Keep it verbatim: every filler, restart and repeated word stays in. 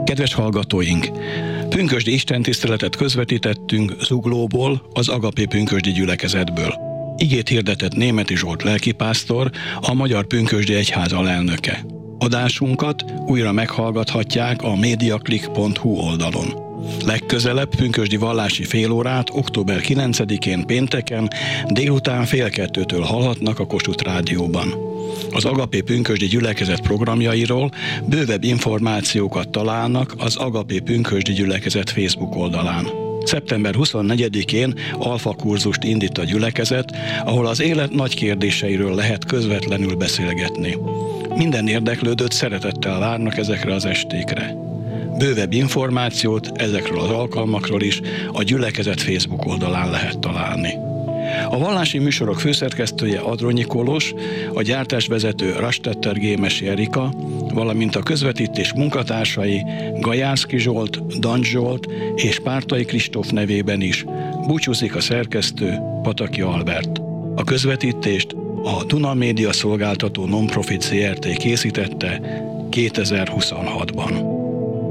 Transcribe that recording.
Kedves hallgatóink! Pünkösdi istentiszteletet közvetítettünk Zuglóból, az Agapé pünkösdi gyülekezetből. Igét hirdetett Németi Zsolt lelkipásztor, a Magyar Pünkösdi Egyház alelnöke. Adásunkat újra meghallgathatják a mediaclick pont hu oldalon. Legközelebb pünkösdi vallási félórát október kilencedikén pénteken délután fél kettőtől hallhatnak a Kossuth Rádióban. Az Agapé pünkösdi gyülekezet programjairól bővebb információkat találnak az Agapé pünkösdi gyülekezet Facebook oldalán. szeptember huszonnegyedikén alfa kurzust indít a gyülekezet, ahol az élet nagy kérdéseiről lehet közvetlenül beszélgetni. Minden érdeklődőt szeretettel várnak ezekre az estékre. Bővebb információt ezekről az alkalmakról is a gyülekezet Facebook oldalán lehet találni. A vallási műsorok főszerkesztője Adronyi Kolos, a gyártásvezető Rastetter Gémesi Erika, valamint a közvetítés munkatársai Gajárszki Zsolt, Dancs Zsolt és Pártai Kristóf nevében is búcsúzik a szerkesztő, Pataki Albert. A közvetítést a Duna Média Szolgáltató Nonprofit Zé Er Té készítette kétezer-huszonhatban.